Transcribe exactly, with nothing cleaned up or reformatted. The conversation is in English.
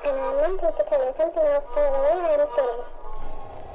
and I'm wanting to tell you something else, by the way. I'm feeling.